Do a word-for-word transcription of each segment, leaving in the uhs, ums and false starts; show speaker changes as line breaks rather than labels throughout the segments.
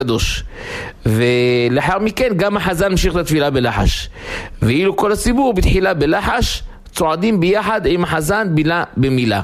הקדוש, ולאחר מכן גם החזן ממשיך את התפילה בלחש, ואילו כל הציבור בתחילה בלחש צועדים ביחד עם החזן מילה במילה.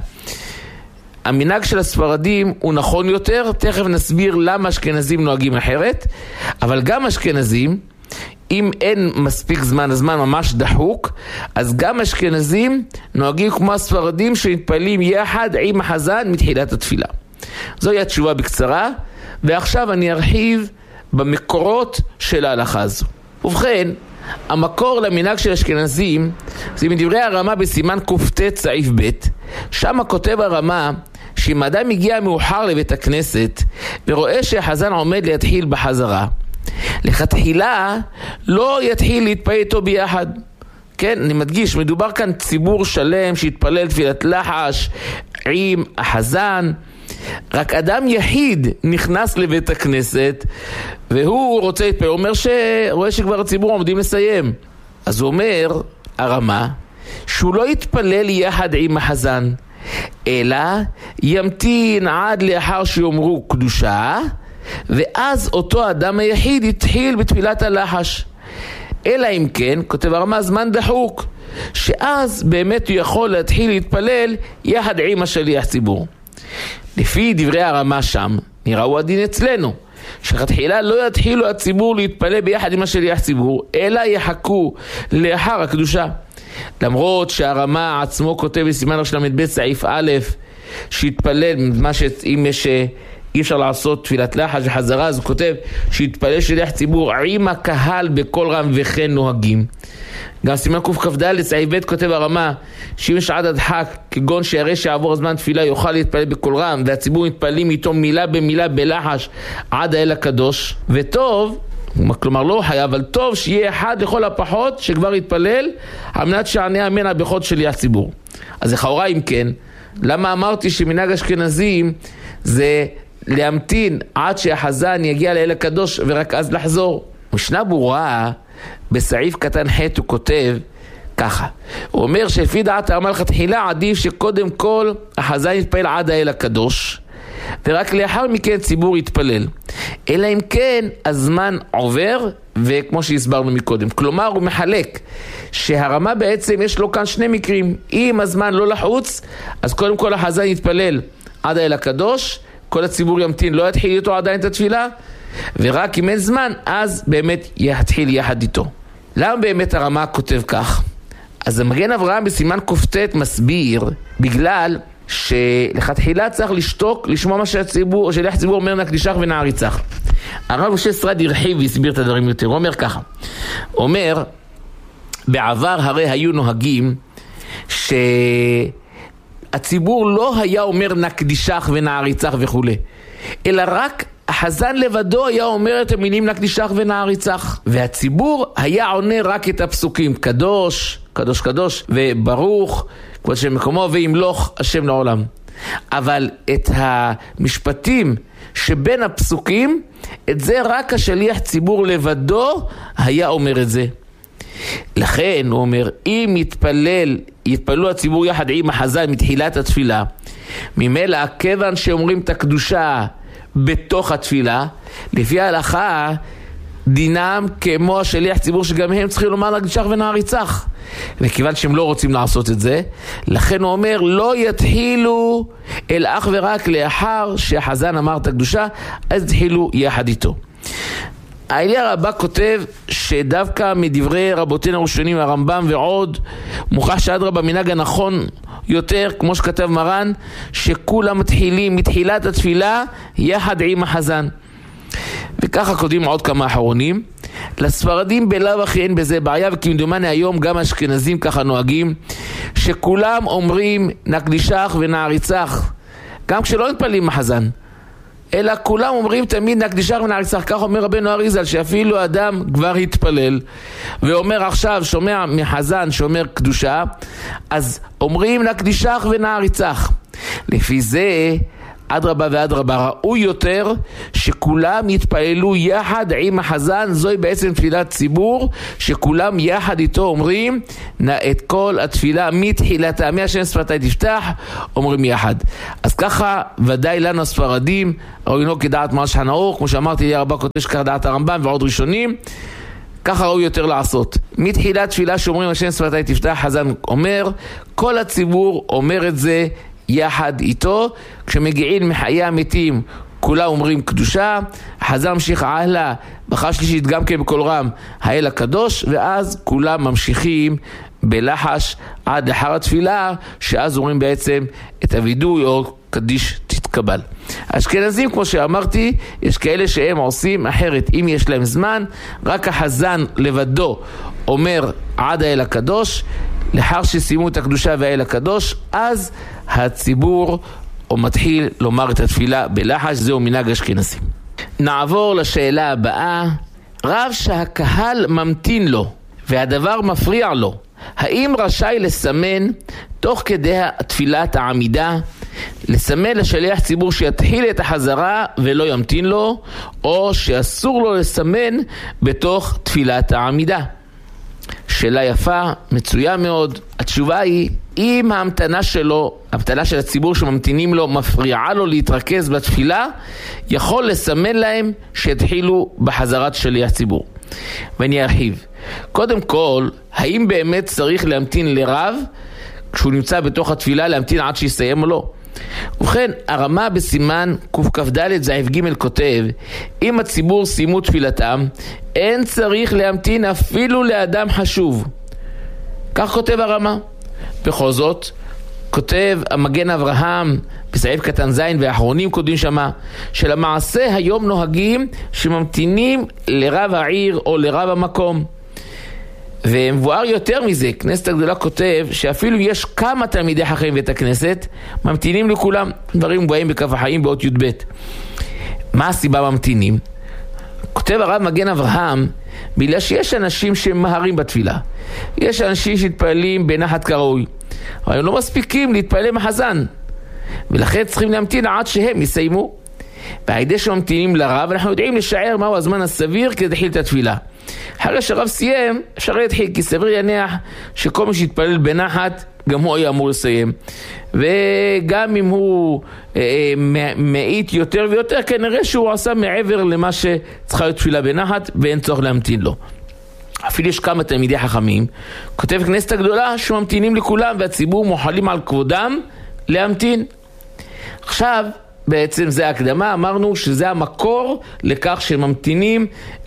המנהג של הספרדים הוא נכון יותר, תכף נסביר למה אשכנזים נוהגים אחרת, אבל גם אשכנזים, אם אין מספיק זמן, הזמן ממש דחוק, אז גם אשכנזים נוהגים כמו הספרדים שמתפללים יחד עם החזן מתחילת התפילה. זוהי התשובה בקצרה, ועכשיו אני ארחיב במקורות של ההלכה הזו. ובכן, המקור למנהג של אשכנזים זה מדברי הרמה בסימן קופטת סעיף ב', שם כותב הרמה שאם אדם מגיע מאוחר לבית הכנסת ורואה שהחזן עומד להתחיל בחזרה, לכתחילה לא יתחיל להתפלל איתו ביחד. כן, אני מדגיש, מדובר כאן ציבור שלם שהתפלל תפילת לחש עם החזן. רק אדם יחיד נכנס לבית הכנסת והוא רוצה להתפלל, הוא אומר שרואה שכבר הציבור עומדים לסיים, אז הוא אומר הרמה שהוא לא יתפלל יחד עם החזן, אלא ימתין עד לאחר שיאמרו קדושה, ואז אותו אדם היחיד יתחיל בתפילת הלחש. אלא אם כן, כותב הרמה, זמן דחוק, שאז באמת הוא יכול להתחיל להתפלל יחד עם השליח ציבור. לפי דברי הרמה שם, נראו הדין אצלנו, שכתחילה לא יתחילו הציבור להתפלל ביחד עם השליח ציבור, אלא יחכו לאחר הקדושה. למרות שהרמה עצמו כותב בסימן רשל"ב סעיף א', שהתפלל, מה שאם יש אי אפשר לעשות תפילת לחש וחזרה, אז הוא כותב שהתפלל שליח ציבור עם הקהל בכל רם וכן נוהגים. גם סימן קכ"ד סעיף ב' כותב הרמה שאם יש עד הדחק כגון שיראה שעבור הזמן תפילה יוכל להתפלל בכל רם והציבור מתפללים איתו מילה במילה בלחש עד האל הקדוש, וטוב, כלומר לא חייב, אבל טוב שיהיה אחד לכל הפחות שכבר יתפלל על מנת שענה אמנה בחוד שליח ציבור. אז לכאורה אם כן, למה אמרתי שמנהג אשכנזים זה להמתין עד שהחזן יגיע לאל הקדוש ורק אז לחזור? משנה ברורה בסעיף קטן ח' הוא כותב ככה, הוא אומר שלפי דעת הרמה לכתחילה עדיף שקודם כל החזן יתפלל עד האל הקדוש ורק לאחר מכן ציבור יתפלל, אלא אם כן הזמן עובר, וכמו שהסברנו מקודם, כלומר הוא מחלק שהרמה בעצם יש לו כאן שני מקרים. אם הזמן לא לחוץ, אז קודם כל החזן יתפלל עד האל הקדוש, כל הציבור ימתין, לא יתחיל איתו עדיין את התפילה, ורק אם אין זמן אז באמת יתחיל יחד איתו. למה באמת הרמה כותב כך? אז המגן אברהם בסימן קופטת מסביר, בגלל שלכתחילה צריך לשתוק לשמוע מה שהציבור, שליח ציבור אומר נקדישך ונעריצך. הרב משה סרד הרחיב והסביר את הדברים יותר. הוא אומר ככה, הוא אומר בעבר הרי היו נוהגים שהציבור לא היה אומר נקדישך ונעריצך וכו', אלא רק החזן לבדו היה אומר את המילים נקדישך ונעריצך, והציבור היה עונה רק את הפסוקים קדוש, קדוש קדוש וברוך כבוד שם מקומו וימלוך השם לעולם. אבל את המשפטים שבין הפסוקים, את זה רק השליח ציבור לבדו היה אומר את זה. לכן הוא אומר, אם יתפלל, יתפללו הציבור יחד עם החזן מתחילת התפילה, ממילא כיוון שאומרים את הקדושה בתוך התפילה, לפי ההלכה דינם כמו השליח ציבור שגם הם צריכים לומר נקדישך ונעריצך, וכיוון שהם לא רוצים לעשות את זה, לכן הוא אומר לא יתחילו אל אך ורק לאחר שהחזן אמר את הקדושה, אז יתחילו יחד איתו. האליה רבה כותב שדווקא מדברי רבותינו הראשונים הרמב"ם ועוד מוכח שאדרבה מנהג הנכון יותר, כמו שכתב מרן, שכולם מתחילים מתחילת התפילה יחד עם החזן. וככה כותבים עוד כמה אחרונים. לספרדים בלאו הכי אין בזה בעיה, וכמדומני היום גם אשכנזים ככה נוהגים, שכולם אומרים נקדישך ונעריצך גם כשלא מתפללים החזן, אלא כולם אומרים תמיד נקדישך ונעריצך. כך אומר רבנו אריזל, שאפילו אדם כבר התפלל ואומר עכשיו, שומע מחזן שאומר קדושה, אז אומרים נקדישך ונעריצך. לפי זה אדרבה ואדרבה, ראוי יותר שכולם יתפללו יחד עם החזן. זוהי בעצם תפילת ציבור, שכולם יחד איתו אומרים את כל התפילה מתחילתה, מהשם שפתי תפתח, אומרים יחד. אז ככה ודאי לנו הספרדים ראוי לו כדעת מרן שולחן ערוך, כמו שאמרתי, יהיה רבה כותש ככה דעת הרמב"ם ועוד ראשונים, ככה ראוי יותר לעשות. מתחילת תפילה שאומרים השם שפתי תפתח, חזן אומר, כל הציבור אומר את זה יחד איתו. כשמגיעים מחיי המתים כולם אומרים קדושה, החזן ממשיך הלאה ברכה שלישית גם כן בקול רם האל הקדוש, ואז כולם ממשיכים בלחש עד לאחר התפילה, שאז אומרים בעצם את הוידוי או קדיש תתקבל. אשכנזים, כמו שאמרתי, יש כאלה שהם עושים אחרת, אם יש להם זמן, רק החזן לבדו אומר עד האל הקדוש, לאחר שסיימו את הקדושה והאל הקדוש, אז הציבור או מתחיל לומר את התפילה בלחש. זהו מנהג אשכנזים. נעבור לשאלה הבאה. רב שהקהל ממתין לו והדבר מפריע לו, האם רשאי לסמן תוך כדי תפילת העמידה, לסמן לשליח ציבור שיתחיל את החזרה ולא ימתין לו, או שאסור לו לסמן בתוך תפילת העמידה? שאלה יפה, מצויה מאוד. התשובה היא, אם ההמתנה שלו, ההמתנה של הציבור שממתינים לו, מפריעה לו להתרכז בתפילה, יכול לסמן להם שהתחילו בחזרת שליח ציבור. ואני ארחיב. קודם כל, האם באמת צריך להמתין לרב כשהוא נמצא בתוך התפילה, להמתין עד שיסיים או לא? ובכן, הרמה בסימן קכ"ד זעיף ג' כותב, אם הציבור סיימו תפילתם, אין צריך להמתין אפילו לאדם חשוב. כך כותב הרמה. בכל זאת, כותב המגן אברהם בסעיף קטן זין והאחרונים כותבים שמה, שלמעשה היום נוהגים שממתינים לרב העיר או לרב המקום. ומבואר יותר מזה, כנסת הגדולה כותב שאפילו יש כמה תלמידי חכמים בית הכנסת, ממתינים לכולם. דברים מבואים בכף החיים באות י"ב. מה הסיבה ממתינים? כותב הרב מגן אברהם, בגלל שיש אנשים שמהרים בתפילה. יש אנשים שהתפעלים בנחת כראוי, אבל הם לא מספיקים להתפעל עם החזן, ולכן צריכים להמתין עד שהם יסיימו. והידי שממתינים לרב, אנחנו יודעים לשער מהו הזמן הסביר כדי להתחיל את התפילה. אחרי שהרב סיים, אפשר להתחיל, כי סביר יניח שכל מי שהתפלל בנחת, גם הוא היה אמור לסיים. וגם אם הוא אה, מאית יותר ויותר, כנראה שהוא עשה מעבר למה שצריכה להיות תפילה בנחת, ואין צורך להמתין לו. אפילו יש כמה תלמידי חכמים, כותב כנסת הגדולה, שממתינים לכולם, והציבור מוחלים על כבודם להמתין. עכשיו, בעצם זה הקדמה, אמרנו שזה המקור לכך שממתינים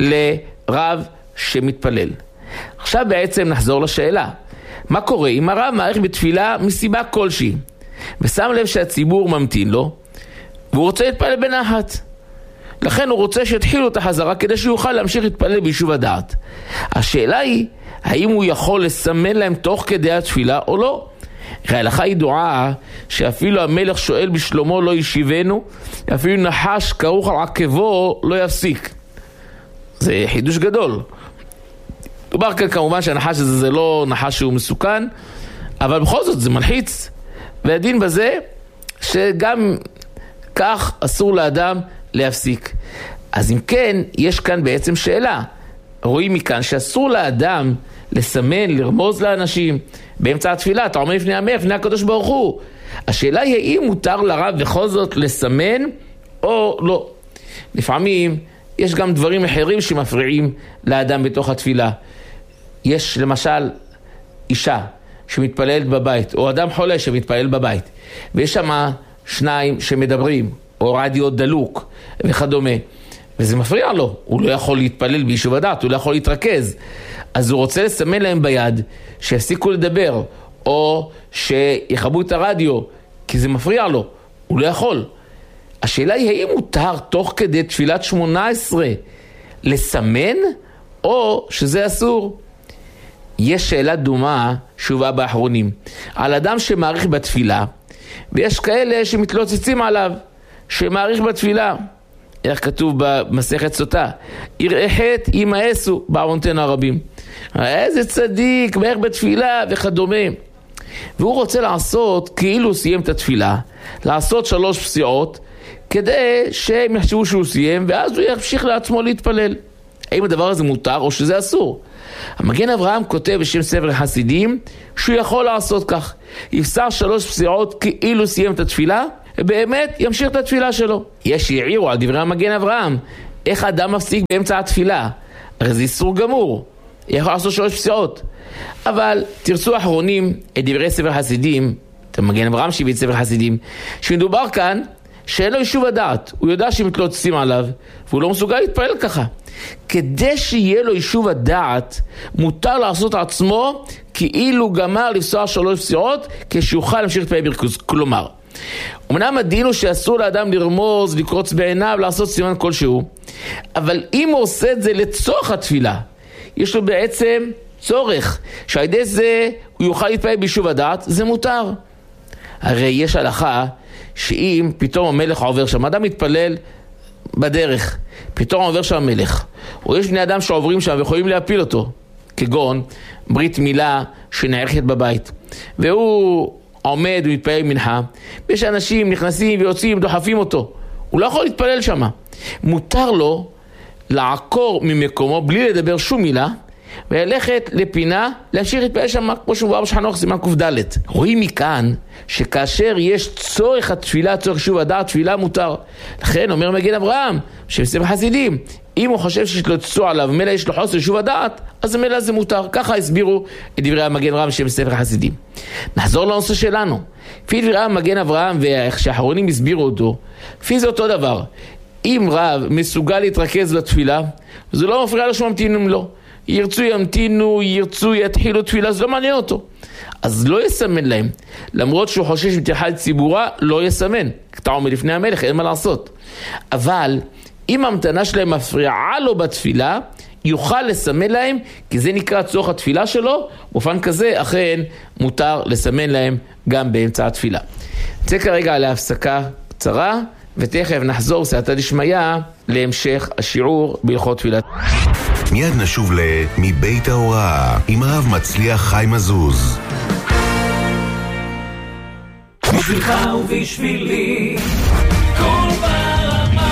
לרב שמתפלל. עכשיו בעצם נחזור לשאלה, מה קורה אם הרב מעריך בתפילה מסיבה כלשהי, ושם לב שהציבור ממתין לו, והוא רוצה להתפלל בנחת, לכן הוא רוצה שיתחילו את החזרה כדי שהוא יוכל להמשיך להתפלל ביישוב הדעת. השאלה היא, האם הוא יכול לסמן להם תוך כדי התפילה או לא? ההלכה ידועה שאפילו המלך שואל בשלמה לא ישיבנו, אפילו נחש כרוך על עקבו לא יפסיק. זה חידוש גדול. דובר כאן כמובן שהנחש הזה זה לא נחש שהוא מסוכן, אבל בכל זאת זה מלחיץ. והדין בזה שגם כך אסור לאדם להפסיק. אז אם כן, יש כאן בעצם שאלה. רואים מכאן שאסור לאדם לסמן, לרמוז לאנשים באמצע התפילה, אתה עומד לפני המלך, לפני הקדוש ברוך הוא. השאלה היא האם מותר לרב בכל זאת לסמן או לא. לפעמים יש גם דברים אחרים שמפריעים לאדם בתוך התפילה. יש למשל אישה שמתפללת בבית, או אדם חולה שמתפלל בבית, ויש שם שניים שמדברים, או רדיו דלוק וכדומה, וזה מפריע לו, הוא לא יכול להתפלל ביישוב הדעת, הוא לא יכול להתרכז. אז הוא רוצה לסמן להם ביד שיפסיקו לדבר, או שיחבו את הרדיו, כי זה מפריע לו, הוא לא יכול. השאלה היא האם מותר תוך כדי תפילת שמונה עשרה לסמן, או שזה אסור? יש שאלה דומה שהובאה באחרונים, על אדם שמעריך בתפילה, ויש כאלה שמתלוצצים עליו, שמעריך בתפילה. איך כתוב במסכת סוטה? יראה חטא ימאסו בעוונותינו הרבים. איזה צדיק, מעריך בתפילה וכדומה. והוא רוצה לעשות, כאילו סיים את התפילה, לעשות שלוש פסיעות, כדי שהם יחשבו שהוא סיים, ואז הוא ימשיך לעצמו להתפלל. האם הדבר הזה מותר או שזה אסור? המגן אברהם כותב בשם ספר החסידים שהוא יכול לעשות כך. יפסר שלוש פסיעות כאילו סיים את התפילה, ובאמת ימשיך את התפילה שלו. יש שיעירו על דברי המגן אברהם, איך אדם מפסיק באמצע התפילה? הרי זה איסור גמור. יכול לעשות שלוש פסיעות. אבל תרצו אחרונים את דברי ספר חסידים, את המגן אברהם שהביא את ספר חסידים, שמדובר כאן שאין לו יישוב הדעת. הוא יודע שמתלוצצים עליו, והוא לא מסוגל להתפעל ככה. כדי שיהיה לו יישוב הדעת, מותר לעשות עצמו כאילו גמר לפסוע שלוש פסיעות, כשיוכל להמשיך להתפעל ברכוז. כלומר, אמנם הדין הוא שאסור לאדם לרמוז, לקרוץ בעיניו, לעשות סימן כלשהו, אבל אם הוא עושה את זה לצורך התפילה, יש לו בעצם צורך שעל ידי זה הוא יוכל להתפעל ביישוב הדעת, זה מותר. הרי יש הלכה שאם פתאום המלך עובר שם, אדם מתפלל בדרך, פתאום עובר שם המלך, או יש בני אדם שעוברים שם ויכולים להפיל אותו, כגון ברית מילה שנערכת בבית, והוא עומד ומתפלל מנחה, ויש אנשים נכנסים ויוצאים, דוחפים אותו, הוא לא יכול להתפלל שם. מותר לו לעקור ממקומו בלי לדבר שום מילה, וללכת לפינה להשאיר להתפעל שם, כמו שמובא בשחנוך סימן ק"ד. רואים מכאן שכאשר יש צורך התפילה, צורך שוב הדעת, תפילה מותר. לכן אומר מגן אברהם שבספר חסידים, אם הוא חושב שיש לו צוע עליו מלא יש לו חוסר שוב הדעת, אז מלא זה מותר. ככה הסבירו את דברי המגן אברהם שבספר חסידים. נחזור לנושא שלנו. לפי דברי המגן אברהם ואיך שהאחרונים הסבירו אותו, לפי זה אותו דבר. אם רב מסוגל להתרכז לתפילה, זה לא מפריע לו שממתינים לו. ירצו ימתינו, ירצו יתחילו תפילה, זה לא מעניין אותו. אז לא יסמן להם. למרות שהוא חושש מתחל ציבורה, לא יסמן. אתה עומד לפני המלך, אין מה לעשות. אבל אם המתנה שלהם מפריעה לו בתפילה, יוכל לסמן להם, כי זה נקרא צורך התפילה שלו, באופן כזה אכן מותר לסמן להם גם באמצע התפילה. נצא כרגע להפסקה קצרה, ותכף נחזור סייעתא דשמיא להמשך השיעור בהלכות תפילת.
מיד נשוב ל"מבית ההוראה" עם הרב מצליח חיים עזוז.
בשבילך ובשבילי כל ברמה.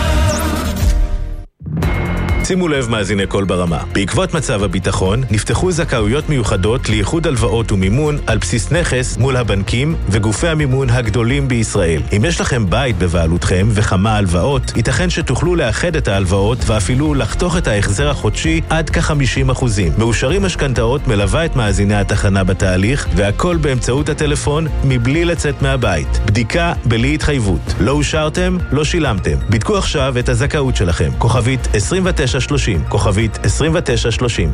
שימו לב מאזיני כל ברמה. בעקבות מצב הביטחון, נפתחו זכאויות מיוחדות לייחוד הלוואות ומימון על בסיס נכס מול הבנקים וגופי המימון הגדולים בישראל. אם יש לכם בית בבעלותכם וכמה הלוואות, ייתכן שתוכלו לאחד את ההלוואות ואפילו לחתוך את ההחזר החודשי עד כ-חמישים אחוזים. מאושרים משכנתאות מלווה את מאזיני התחנה בתהליך, והכל באמצעות הטלפון מבלי לצאת מהבית. בדיקה בלי התחייבות. לא אושרתם, לא שילמתם. בדקו עכשיו את הזכאות שלכם. כוכבית עשרים ותשע שלושים, כוכבית עשרים ותשע שלושים.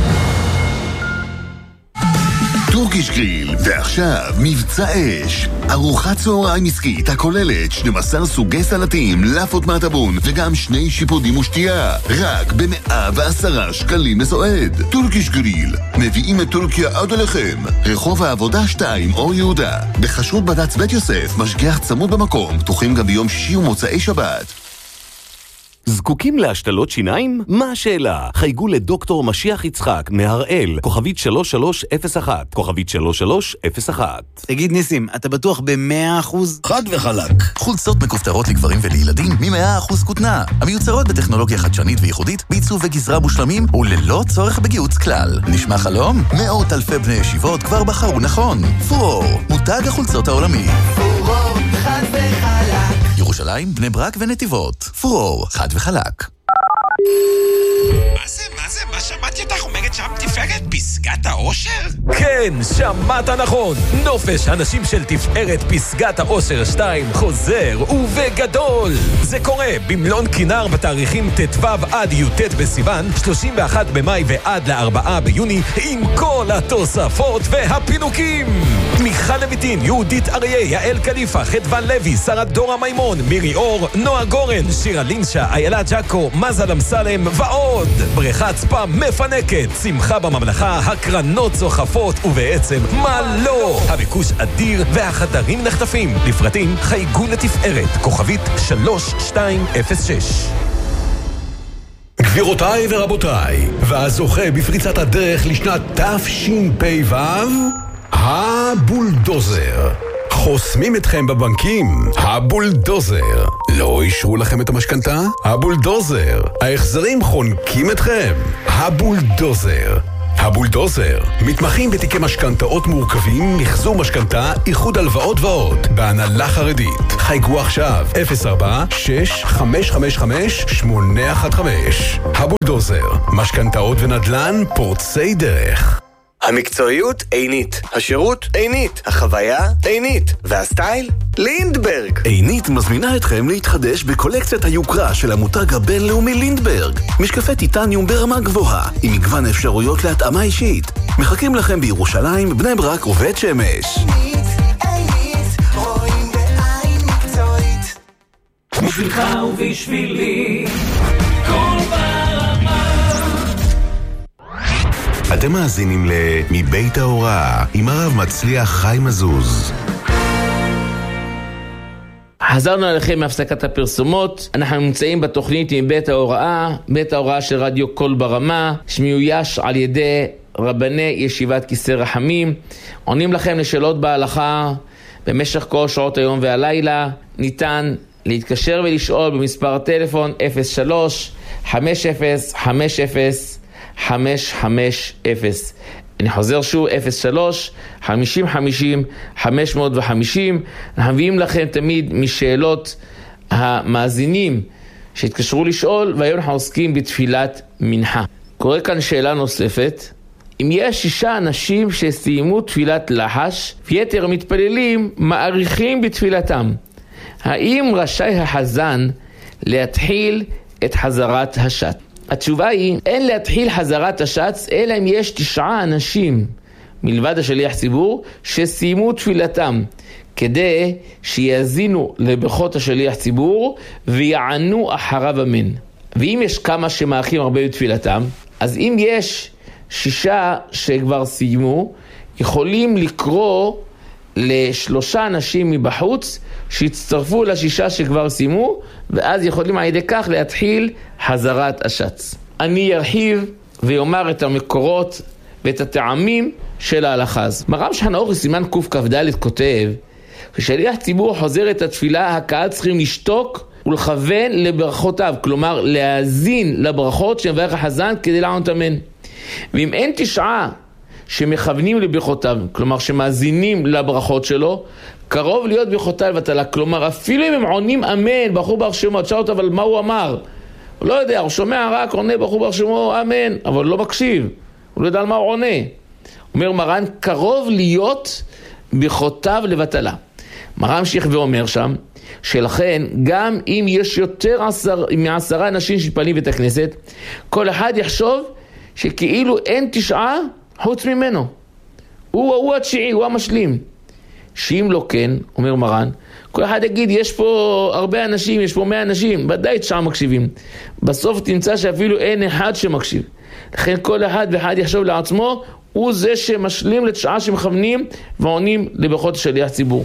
טורקיש גריל, ועכשיו מבצע אש. ארוחת צהריים עסקית הכוללת שנים עשר סוגי סלטים, לאפות מהטבון וגם שני שיפודים ושתייה. רק ב-מאה ועשרה שקלים לסועד. טורקיש גריל, מביאים את טורקיה עד אליכם. רחוב העבודה שתיים, אור יהודה. בחשרות בד"ץ בית יוסף, משגיח צמוד במקום, פתוחים גם ביום שישי ומוצאי שבת.
זקוקים להשתלות שיניים? מה השאלה? חייגו לדוקטור משיח יצחק מהראל, כוכבית שלוש שלוש אפס אחת, כוכבית שלוש שלוש אפס אחת.
תגיד ניסים, אתה בטוח ב-מאה אחוז?
חד וחלק. חולצות מכופתרות לגברים ולילדים מ-מאה אחוז כותנה. המיוצרות בטכנולוגיה חדשנית וייחודית, בעיצוב וגזרה מושלמים וללא צורך בגיוץ כלל. נשמע חלום? מאות אלפי בני ישיבות כבר בחרו נכון. פורור, מותג החולצות העולמי.
פורור, חד וחלק.
ירושלים, בני ברק ונתיבות. פורור, חד וחלק.
מה זה, מה זה, מה שמעתי אותך אומרת שם תפארת פסגת האושר?
כן, שמעת נכון. נופש הנשים של תפארת פסגת האושר שתיים חוזר ובגדול. זה קורה במלון כינר בתאריכים ט"ו עד י"ט בסיוון, שלושים ואחד במאי ועד לארבעה ביוני, עם כל התוספות והפינוקים. מיכל לויטין, יהודית אריה, יעל קליפה, חדוון לוי, שרה דורה מימון, מירי אור, נועה גורן, שירה לינשה, איילה ג'קו, מזל אמסלם ועוד. בריכת ספא מפנקת, שמחה בממלכה, הקרנות זוחפות, ובעצם מה לא? הביקוש אדיר והחדרים נחטפים. לפרטים חייגו לתפארת, כוכבית שלוש שתיים אפס שש.
גבירותיי ורבותיי, והזוכה בפריצת הדרך לשנת תשפ"ו, הבולדוזר. חוסמים אתכם בבנקים? הבולדוזר. לא אישרו לכם את המשכנתה? הבולדוזר. ההחזרים חונקים אתכם? הבולדוזר. הבולדוזר, מתמחים בתיקי משכנתאות מורכבים, מחזור משכנתה, איחוד הלוואות ועוד, בהנהלה חרדית. חייגו עכשיו אפס ארבע שש חמש חמש חמש שמונה אחת חמש. הבולדוזר, משכנתאות ונדל"ן פורצי דרך.
המקצועיות עינית, השירות עינית, החוויה עינית, והסטייל לינדברג.
עינית מזמינה אתכם להתחדש בקולקציית היוקרה של המותג הבינלאומי לינדברג. משקפי טיטניום ברמה גבוהה, עם מגוון אפשרויות להתאמה אישית. מחכים לכם בירושלים, בני ברק ובית שמש.
עינית, עינית, רואים בעין מקצועית. בשבילך ובשבילי, כל ברמה.
אתם מאזינים ל"מבית ההוראה" עם הרב מצליח חיים מזוז.
חזרנו אליכם מהפסקת הפרסומות. אנחנו נמצאים בתוכנית מבית ההוראה, בית ההוראה של רדיו קול ברמה, שמיויש על ידי רבני ישיבת כיסא רחמים. עונים לכם לשאלות בהלכה במשך כל שעות היום והלילה. ניתן להתקשר ולשאול במספר הטלפון אפס שלוש חמש אפס חמש אפס חמש חמש אפס. אני חוזר שוב, אפס שלוש חמישים חמישים חמש מאות וחמישים. אנחנו מביאים לכם תמיד משאלות המאזינים שהתקשרו לשאול, והיום אנחנו עוסקים בתפילת מנחה. קורא כאן שאלה נוספת. אם יש שישה אנשים שסיימו תפילת לחש ויתר המתפללים מעריכים בתפילתם, האם רשאי החזן להתחיל את חזרת השץ? התשובה היא, אין להתחיל חזרת השץ, אלא אם יש תשעה אנשים, מלבד השליח ציבור, שסיימו תפילתם, כדי שיאזינו לברכות השליח ציבור, ויענו אחריו אמן. ואם יש כמה שמאחים הרבה בתפילתם, אז אם יש שישה שכבר סיימו, יכולים לקרוא לשלושה אנשים מבחוץ, שיצטרפו לשישה שכבר סיימו, ואז יכולים על ידי כך להתחיל חזרת השץ. אני ארחיב ויאמר את המקורות ואת הטעמים של ההלכה הזו. מר"ם שולחן ערוך סימן קכ"ד כותב, כשליח ציבור חוזר את התפילה, הקהל צריכים לשתוק ולכוון לברכותיו, כלומר להאזין לברכות שמברך החזן כדי לענות אמן. ואם אין תשעה שמכוונים לברכותיו, כלומר שמאזינים לברכות שלו, קרוב להיות ברכותיו לבטלה. כלומר, אפילו אם הם עונים אמן, בחור בר שמו, תשאל אותו, אבל מה הוא אמר? הוא לא יודע, הוא שומע רק, עונה בחור בר שמו, אמן, אבל לא מקשיב. הוא לא יודע על מה הוא עונה. אומר מרן, קרוב להיות ברכותיו לבטלה. מרן המשיך ואומר שם, שלכן, גם אם יש יותר עשר, מעשרה אנשים שמתפללים בית הכנסת, כל אחד יחשוב שכאילו אין תשעה חוץ ממנו. הוא, הוא התשיעי, הוא המשלים. שאם לא כן, אומר מרן, כל אחד יגיד, יש פה הרבה אנשים, יש פה מאה אנשים, ודאי תשעה מקשיבים. בסוף תמצא שאפילו אין אחד שמקשיב. לכן כל אחד ואחד יחשוב לעצמו, הוא זה שמשלים לתשעה שמכוונים ועונים לברכות שליח ציבור.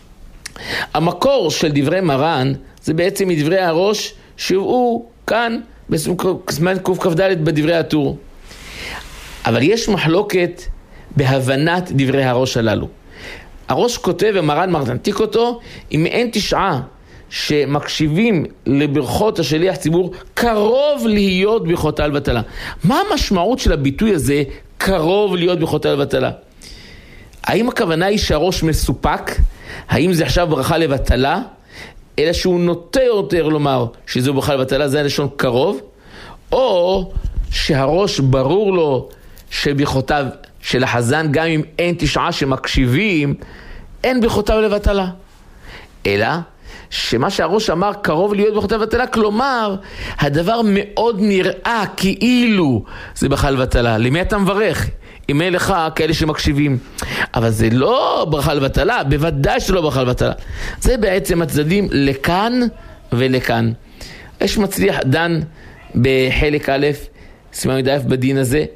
המקור של דברי מרן, זה בעצם מדברי הראש, שהוא כאן, בזמן קכ"ד בדברי הטור. אבל יש מחלוקת בהבנת דברי הראש הללו. הראש כותב ומרן מרתנתיק אותו, אם אין תשעה שמקשיבים לברכות השליח ציבור, קרוב להיות ברכותיו לבטלה. מה המשמעות של הביטוי הזה, קרוב להיות ברכותיו לבטלה? האם הכוונה היא שהראש מסופק? האם זה עכשיו ברכה לבטלה? אלא שהוא נוטה יותר לומר שזו ברכה לבטלה, זה הלשון קרוב? או שהראש ברור לו שברכותיו של החזן, גם אם אין תשעה שמקשיבים, אין ברכותיו לבטלה. אלא שמה שהראש אמר קרוב להיות ברכותיו לבטלה, כלומר, הדבר מאוד נראה כאילו זה ברכה לבטלה. למי אתה מברך? אם אין לך כאלה שמקשיבים. אבל זה לא ברכה לבטלה, בוודאי שלא ברכה לבטלה. זה בעצם הצדדים לכאן ולכאן. יש מצליח דן בחלק א', סימן י"א בדין הזה,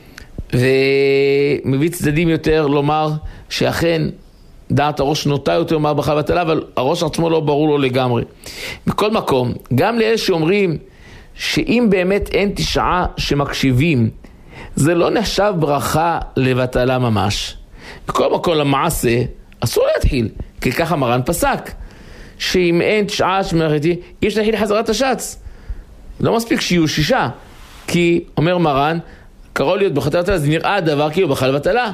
ומביא צדדים יותר לומר שאכן דעת הראש נוטה יותר לומר ברכה לבטלה, אבל הראש עצמו לא ברור לו לגמרי. בכל מקום, גם לאלה שאומרים שאם באמת אין תשעה שמקשיבים, זה לא נחשב ברכה לבטלה ממש. בכל מקום למעשה, אסור להתחיל, כי ככה מרן פסק, שאם אין תשעה שמלאכתי, יש להחיל חזרת השץ. לא מספיק שיהיו שישה, כי אומר מרן, קרוא להיות בחטאת בטלה, זה נראה הדבר כאילו בחל בטלה.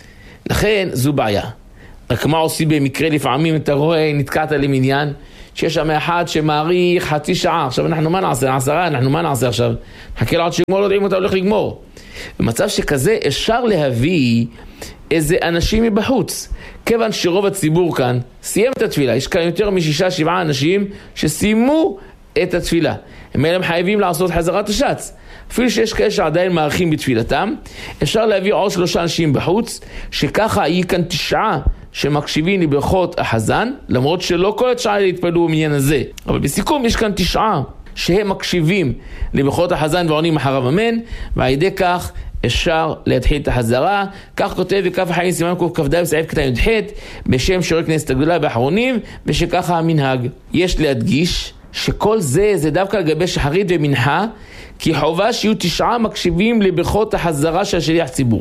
לכן זו בעיה. רק מה עושים במקרה לפעמים, אתה רואה, נתקעת למניין, שיש שם אחד שמעריך חצי שעה, עכשיו אנחנו מה נעשה? עשרה, אנחנו מה נעשה עכשיו? חכה לעוד שיגמור, לא יודעים אם אתה הולך לגמור. במצב שכזה אפשר להביא איזה אנשים מבחוץ, כיוון שרוב הציבור כאן סיים את התפילה, יש כאן יותר משישה שבעה אנשים שסיימו את התפילה, הם אלה חייבים לעשות חזרת השץ, אפילו שיש כאלה שעדיין מערכים בתפילתם, אפשר להביא עוד שלושה אנשים בחוץ, שככה יהיה כאן תשעה שמקשיבים לברכות החזן, למרות שלא כל התשעה להתפללו במניין הזה, אבל בסיכום יש כאן תשעה שהם מקשיבים לברכות החזן ועונים אחריו אמן, ועל ידי כך אפשר להתחיל את החזרה. כך כותב וכף החיים סימן כ"ד בסעיף קטן י"ח בשם שיעורי כנסת הגדולה באחרונים, ושככה המנהג. יש להדגיש שכל זה זה דווקא לגבי שחרית ומנחה, כי חובה שיהיו תשעה מקשיבים לברכות החזרה של שליח ציבור.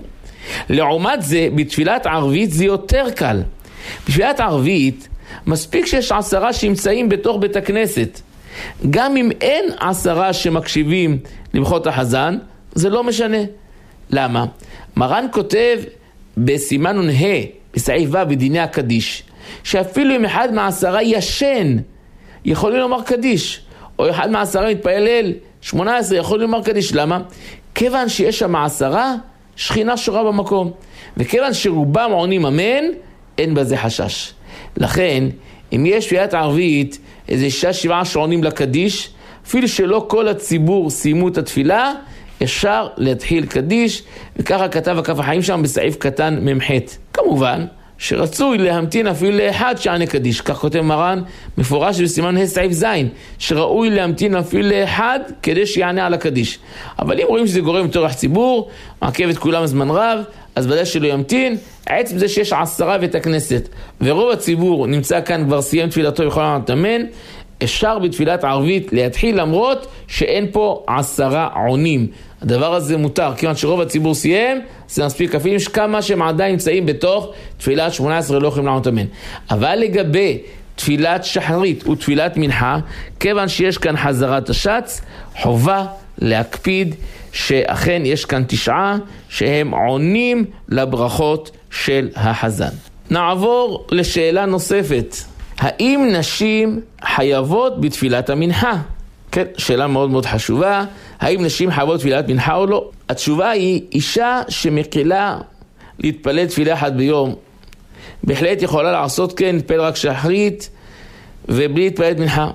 לעומת זה בתפילת ערבית זה יותר קל. בתפילת ערבית מספיק שיש עשרה שנמצאים בתוך בית הכנסת, גם אם אין עשרה שמקשיבים לברכות החזן זה לא משנה. למה? מרן כותב בסימן נ"ה בסעיף ו' בדיני הקדיש, שאפילו אם אחד מהעשרה ישן יכולים לומר קדיש, או אחד מהעשרה מתפלל שמונה עשרה יכולים לומר קדיש. למה? כיוון שיש שם עשרה שכינה שורה במקום, וכיוון שרובם עונים אמן אין בזה חשש. לכן אם יש תפילת ערבית איזה שישה שבעה שעונים לקדיש, אפילו שלא כל הציבור סיימו את התפילה, אפשר להתחיל קדיש, וככה כתב הכף החיים שם בסעיף קטן ממ"ח. כמובן שרצוי להמתין אפילו לאחד שענה קדיש, כך כותב מרן מפורש בסימן ה' סעיף ז', שראוי להמתין אפילו לאחד כדי שיענה על הקדיש. אבל אם רואים שזה גורם טורח ציבור, מעכב את כולם זמן רב, אז בדרך שלא ימתין. עצם זה שיש עשרה בית הכנסת ורוב הציבור נמצא כאן כבר סיים תפילתו יכול לענות אמן, אפשר בתפילת ערבית להתחיל למרות שאין פה עשרה עונים. הדבר הזה מותר, כיוון שרוב הציבור סיים, זה מספיק. אפילו יש כמה שהם עדיין נמצאים בתוך תפילת שמונה עשרה לא יכולים לענות אמן. אבל לגבי תפילת שחרית ותפילת מנחה, כיוון שיש כאן חזרת השץ, חובה להקפיד שאכן יש כאן תשעה שהם עונים לברכות של החזן. נעבור לשאלה נוספת. האם נשים חייבות בתפילת המנחה? כן, שאלה מאוד מאוד חשובה. האם נשים חייבות בתפילת מנחה או לא? התשובה היא, אישה שמקלה להתפלל תפילה אחת ביום, בהחלט יכולה לעשות כן, להתפלל רק שחרית ובלי להתפלל מנחה.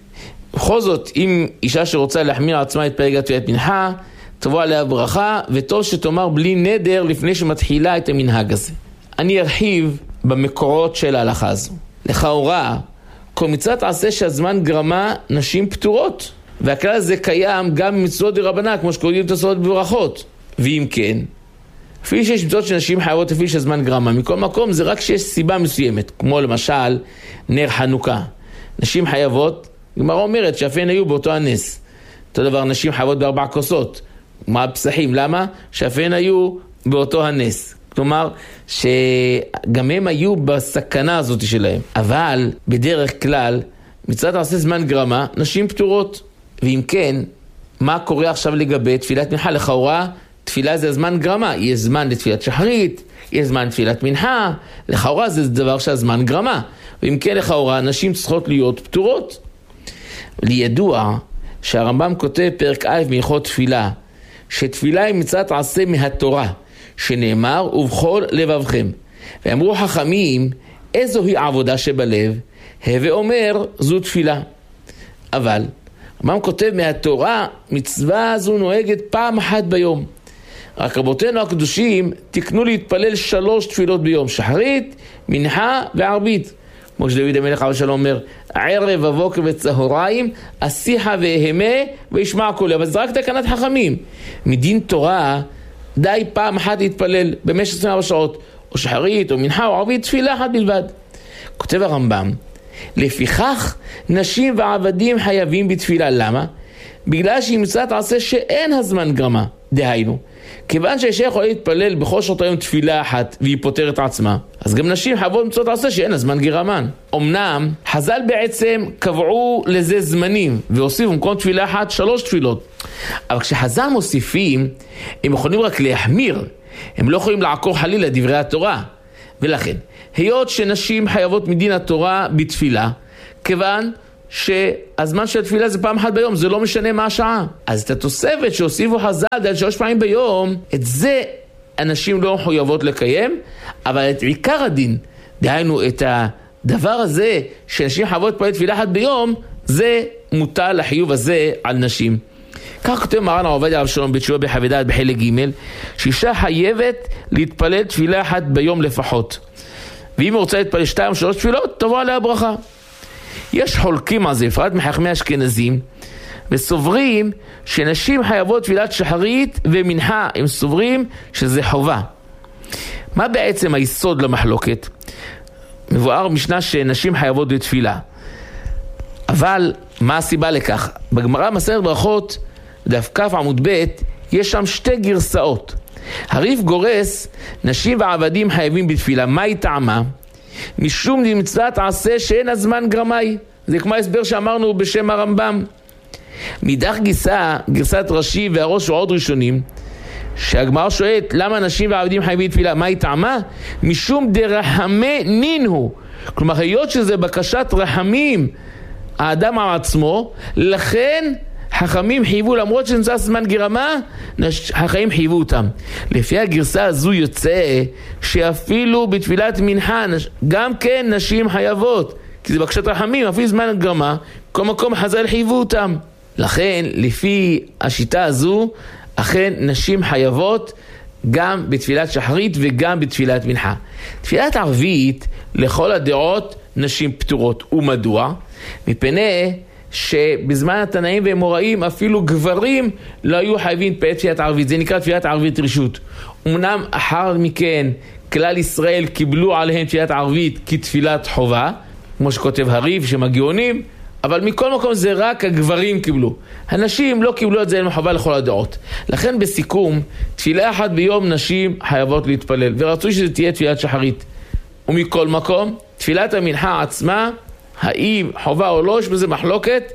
בכל זאת, אם אישה שרוצה להחמיר עצמה להתפלל גם תפילת מנחה, תבוא עליה ברכה, וטוב שתאמר בלי נדר לפני שמתחילה את המנהג הזה. אני ארחיב במקורות של ההלכה הזו. לכאורה, כל מצוות עשה שהזמן גרמה נשים פטורות, והכלל הזה קיים גם במצוות דרבנן, כמו שקוראים תוספות בברכות. ואם כן, אפילו שיש מצוות שנשים חייבות אפילו שהזמן גרמה, מכל מקום זה רק שיש סיבה מסוימת, כמו למשל נר חנוכה. נשים חייבות, גמרא אומרת שאפיהן היו באותו הנס. אותו דבר נשים חייבות בארבע כוסות. מה הפסחים? למה? שאפיהן היו באותו הנס. כלומר, שגם הם היו בסכנה הזאת שלהם. אבל בדרך כלל, מצוות עשה זמן גרמה, נשים פטורות. ואם כן, מה קורה עכשיו לגבי תפילת מנחה? לכאורה, תפילה זה זמן גרמה. יש זמן לתפילת שחרית, יש זמן לתפילת מנחה. לכאורה זה דבר שהזמן גרמה. ואם כן, לכאורה, נשים צריכות להיות פטורות. לידוע שהרמב"ם כותב פרק א' מהלכות תפילה, שתפילה היא מצוות עשה מהתורה, שנאמר ובכל לבבכם. ואמרו חכמים, איזו היא עבודה שבלב? הווה אומר, זו תפילה. אבל הרמב"ם כותב מהתורה, מצווה זו נוהגת פעם אחת ביום. רק רבותינו הקדושים תקנו להתפלל שלוש תפילות ביום, שחרית, מנחה וערבית. כמו שדוד המלך עליו השלום אומר, ערב ובוקר וצהריים, אשיחה ואהמה וישמע קולי. אבל זה רק תקנת חכמים. מדין תורה, די פעם אחת להתפלל במשך עשרים וארבע שעות, או שחרית, או מנחה, או ערבית, תפילה אחת בלבד. כותב הרמב"ם, לפיכך נשים ועבדים חייבים בתפילה. למה? בגלל שהיא מצוות עשה שאין הזמן גרמה. דהיינו, כיוון שהאישה יכולה להתפלל בכל שעות היום תפילה אחת והיא פותרת עצמה, אז גם נשים חייבות למצוא את העשה שאין לה זמן גירמן. אמנם חז"ל בעצם קבעו לזה זמנים והוסיפו במקום תפילה אחת שלוש תפילות, אבל כשחז"ל מוסיפים הם יכולים רק להחמיר, הם לא יכולים לעקור חלילה דברי התורה. ולכן היות שנשים חייבות מדין התורה בתפילה, כיוון שהזמן של התפילה זה פעם אחת ביום, זה לא משנה מה השעה, אז את התוספת שהוסיפו חז"ל על שלוש פעמים ביום, את זה אנשים לא מחויבות לקיים, אבל את עיקר הדין, דהיינו את הדבר הזה שנשים חייבות להתפלל תפילה אחת ביום, זה מוטל החיוב הזה על נשים. כך כותב מרן הרב עובדיה הרב שלום בתשובה בחוות דעת בחלק ג' שאישה חייבת להתפלל תפילה אחת ביום לפחות, ואם היא רוצה להתפלל שתיים או שלוש תפילות תבוא עליה ברכה. יש חולקים על זה, בפרט מחכמי אשכנזים, וסוברים שנשים חייבות תפילת שחרית ומנחה, הם סוברים שזה חובה. מה בעצם היסוד למחלוקת? מבואר משנה שנשים חייבות בתפילה, אבל מה הסיבה לכך? בגמרא מסכת ברכות דף כ' עמוד ב' יש שם שתי גרסאות. הריף גורס נשים ועבדים חייבים בתפילה, מה היא טעמה? משום מצוות עשה שאין הזמן גרמי, זה כמו ההסבר שאמרנו בשם הרמב"ם. מדך גיסה, גרסת רש"י והראש ועוד ראשונים, שהגמרא שואלת למה נשים ועבדים חייבים בתפילה, מה היא טעמה? משום דרחמי נינו, כלומר היות שזה בקשת רחמים האדם על עצמו, לכן חכמים חייבו, למרות שנמצא זמן גרמה, החיים חייבו אותם. לפי הגרסה הזו יוצא שאפילו בתפילת מנחה גם כן נשים חייבות, כי זה בקשת רחמים, אפילו זמן גרמה, כל מקום חז"ל חייבו אותם. לכן לפי השיטה הזו אכן נשים חייבות גם בתפילת שחרית וגם בתפילת מנחה. תפילת ערבית לכל הדעות נשים פטורות. ומדוע? מפני שבזמן התנאים והאמוראים אפילו גברים לא היו חייבים להתפלל תפילת ערבית, זה נקרא תפילת ערבית רשות. אמנם אחר מכן כלל ישראל קיבלו עליהם תפילת ערבית כתפילת חובה, כמו שכותב הריף שמגאונים, אבל מכל מקום זה רק הגברים קיבלו, הנשים לא קיבלו את זה לחובה לכל הדעות. לכן בסיכום, תפילה אחת ביום נשים חייבות להתפלל, ורצוי שזה תהיה תפילת שחרית. ומכל מקום, תפילת המנחה עצמה, האם חובה או לא, יש בזה מחלוקת.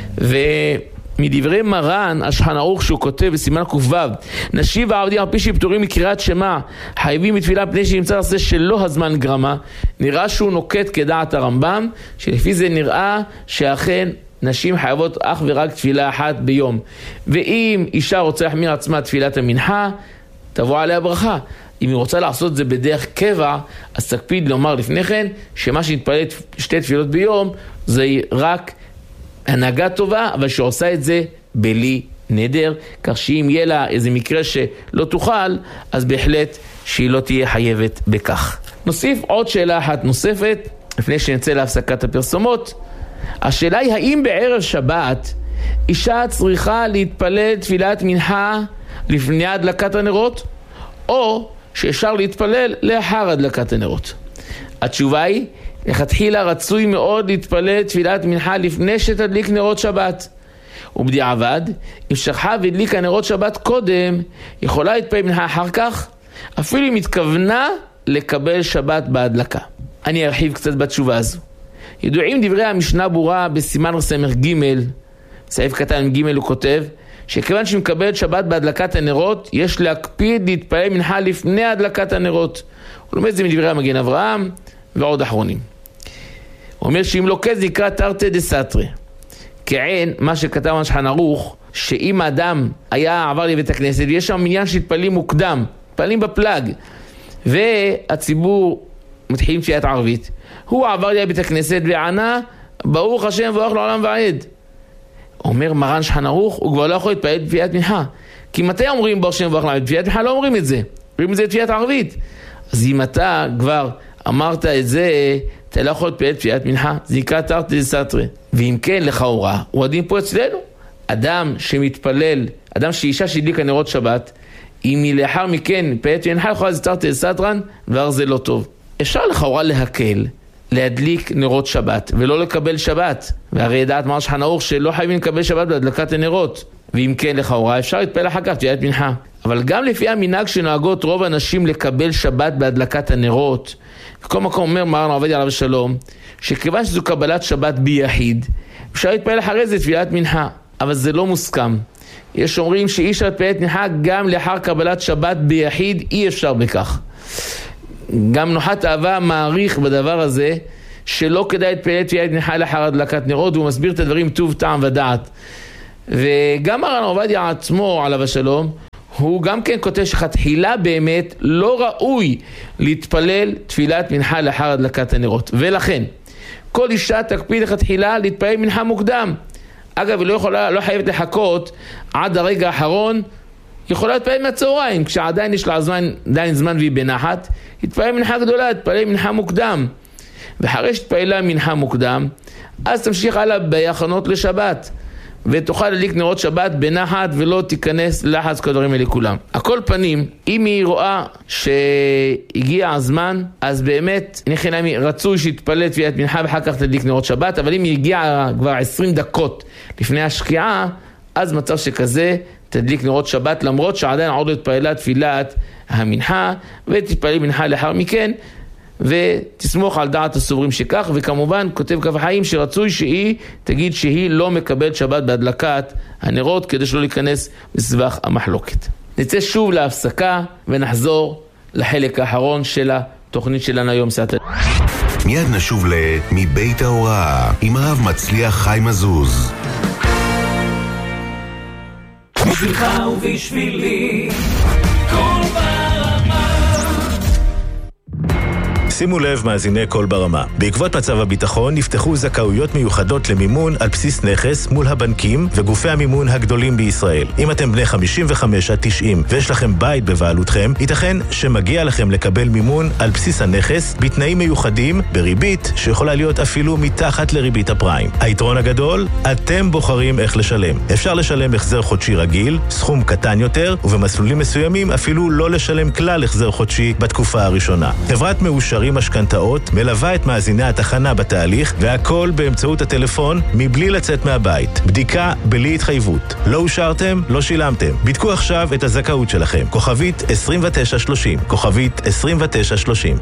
ומדברי מרן השולחן ערוך שהוא כותב בסימן ק"ו, נשים ועבדים על פי שפטורים מקריאת שמע חייבים בתפילה פני שנמצא עשה שלא הזמן גרמה, נראה שהוא נוקט כדעת הרמב"ם, שלפי זה נראה שאכן נשים חייבות אך ורק תפילה אחת ביום. ואם אישה רוצה להחמיר עצמה תפילת המנחה, תבוא עליה ברכה. אם היא רוצה לעשות זה בדרך קבע, אז תקפיד לומר לפני כן שמה שנתפלט שתי תפילות ביום זה רק הנהגה טובה, אבל שעושה את זה בלי נדר, כך שאם יהיה לה איזה מקרה שלא תוכל, אז בהחלט שהיא לא תהיה חייבת בכך. נוסיף עוד שאלה אחת נוספת לפני שנצא להפסקת הפרסומות. השאלה היא האם בערב שבת אישה צריכה להתפלל תפילת מנחה לפני הדלקת הנרות, או שאפשר להתפלל לאחר הדלקת הנרות? התשובה היא, לכתחילה רצוי מאוד להתפלל תפילת מנחה לפני שתדליק נרות שבת. ובדיעבד, אם שכחה והדליקה נרות שבת קודם, יכולה להתפלל מנחה אחר כך, אפילו אם התכוונה לקבל שבת בהדלקה. אני ארחיב קצת בתשובה הזו. ידועים דברי המשנה ברורה בסימן רסמך ג' סעיף קטן ג' הוא כותב, שכיוון שמקבלת שבת בהדלקת הנרות, יש להקפיד להתפלל מנחה לפני הדלקת הנרות. הוא לומד את זה מדברי המגן אברהם ועוד אחרונים. הוא אומר שאם לא כן זה נקרא תרתי דסתרי. כעין מה שכתב השולחן ערוך, שאם האדם היה עבר לבית הכנסת ויש שם מניין שהתפללים מוקדם, מתפללים בפלג, והציבור מתחילים תפילת ערבית, הוא עבר לבית הכנסת וענה ברוך השם וברך לעולם ועד. אומר מרן שולחן ערוך, הוא כבר לא יכול להתפלל תפילת מנחה, כי מתי אומרים ברוך השם וברך לעולם? תפילת מנחה לא אומרים את זה, אומרים את זה תפילת ערבית. אז אם אתה כבר אמרת את זה, אתה לא יכול להתפלל תפילת מנחה, זה נקרא תרתי דסתרי. ואם כן, לכאורה, הוא הדין פה אצלנו. אדם שמתפלל, אדם שאישה שהדליקה נרות שבת, אם היא לאחר מכן מתפללת מנחה, יכולה זה תרתי דסתרן, דבר זה לא טוב. אפשר לכאורה להקל להדליק נרות שבת ולא לקבל שבת. והרי ידעת מרן שולחן ערוך שלא חייבים לקבל שבת בהדלקת הנרות. ואם כן לכאורה אפשר להתפלל אחר כך תפילת מנחה. אבל גם לפי המנהג שנוהגות רוב הנשים לקבל שבת בהדלקת הנרות, בכל מקום אומר מרן עובדיה עליו השלום שכיוון שזו קבלת שבת ביחיד אפשר להתפלל אחרי זה תפילת מנחה, אבל זה לא מוסכם. יש אומרים שאי אפשר להתפלל מנחה גם לאחר קבלת שבת ביחיד, אי אפשר בכך. גם נוחת אהבה מעריך בדבר הזה שלא כדאי להתפלל תפילת מנחה לאחר הדלקת נרות, והוא מסביר את הדברים טוב טעם ודעת. וגם מרן עובדיה עצמו עליו השלום הוא גם כן כותב שכתחילה באמת לא ראוי להתפלל תפילת מנחה לאחר הדלקת הנרות, ולכן כל אישה תקפיד לכתחילה להתפלל מנחה מוקדם. אגב, היא לא יכולה, לא חייבת לחכות עד הרגע האחרון, יכולה להתפלל מהצהריים, כשעדיין יש לה זמן, עדיין זמן והיא בנחת, להתפלל מנחה גדולה, להתפלל מנחה מוקדם. ואחרי שתפעלה מנחה מוקדם, אז תמשיך הלאה בהכנות לשבת, ותוכל להדליק נרות שבת בנחת ולא תיכנס לחץ כל הדברים האלה כולם. הכל פנים, אם היא רואה שהגיע הזמן, אז באמת נכנמי רצוי שתפלל תפילת מנחה ואחר כך תדליק נרות שבת, אבל אם היא הגיעה כבר עשרים דקות לפני השקיעה, אז מצב שכזה תדליק נרות שבת, למרות שעדיין עוד לא התפעלה תפילת המנחה, ותתפעלי מנחה לאחר מכן, ותסמוך על דעת הסוברים שכך. וכמובן כותב כף החיים שרצוי שהיא תגיד שהיא לא מקבלת שבת בהדלקת הנרות, כדי שלא להיכנס בסבך המחלוקת. נצא שוב להפסקה ונחזור לחלק האחרון של התוכנית שלנו היום.
מיד נשוב ל"מבית ההוראה" עם הרב מצליח חיים עזוז.
בשבילך ובשבילי כל ברמה.
שימו לב מאזיני קול ברמה. בעקבות מצב הביטחון נפתחו זכאויות מיוחדות למימון על בסיס נכס מול הבנקים וגופי המימון הגדולים בישראל. אם אתם בני חמישים וחמש עד תשעים ויש לכם בית בבעלותכם, ייתכן שמגיע לכם לקבל מימון על בסיס הנכס בתנאים מיוחדים בריבית שיכולה להיות אפילו מתחת לריבית הפריים. היתרון הגדול, אתם בוחרים איך לשלם. אפשר לשלם החזר חודשי רגיל, סכום קטן יותר, ובמסלולים מסוימים אפילו לא לשלם כלל החזר חודשי בתקופה הראשונה. חברת מאושרים משכנתאות מלווה את מאזיני התחנה בתהליך, והכל באמצעות הטלפון מבלי לצאת מהבית. בדיקה בלי התחייבות. לא אושרתם, לא שילמתם. בדקו עכשיו את הזכאות שלכם. כוכבית עשרים ותשע שלושים. כוכבית עשרים ותשע שלושים.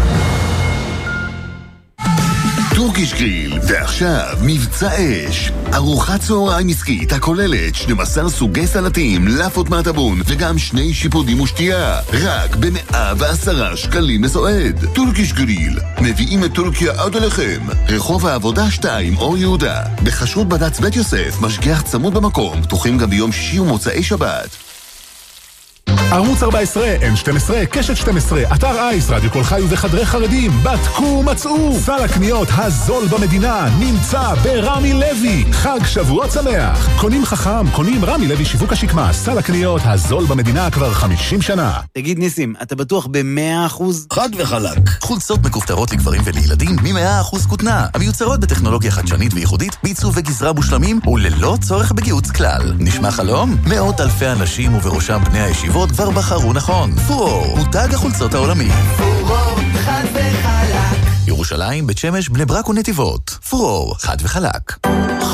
טורקיש גריל, ועכשיו מבצע אש. ארוחת צהריים עסקית הכוללת שנים עשר סוגי סלטים, לאפות מהטבון וגם שני שיפודים ושתייה, רק ב-מאה ועשרה שקלים לסועד. טורקיש גריל, מביאים את טורקיה עד אליכם. רחוב העבודה שתיים, אור יהודה. בחשרות בד"ץ בית יוסף, משגיח צמוד במקום, פתוחים גם ביום שישי ומוצאי שבת.
ערוץ ארבע עשרה, אן שתים עשרה, קשת שתים עשרה, אתר אייס, רדיו כל חי וחדרי חרדים, בדקו מצאו. סל הקניות הזול במדינה נמצא ברמי לוי. חג שבועות שמח. קונים חכם, קונים רמי לוי שיווק השקמה. סל הקניות הזול במדינה כבר חמישים שנה.
תגיד ניסים, אתה בטוח ב-מאה אחוז?
חד וחלק. חולצות מכופתרות לגברים ולילדים מ-מאה אחוז כותנה. המיוצרות בטכנולוגיה חדשנית וייחודית, בעיצוב וגזרה מושלמים וללא צורך בגיוץ כלל. נשמע חלום? מאות אלפי אנשים ובראשם בני הישיבות כבר בחרו נכון. פורור, מותג החולצות העולמי.
פורור, חד וחלק.
ירושלים, בית שמש, בני ברק ונתיבות. פורור, חד וחלק.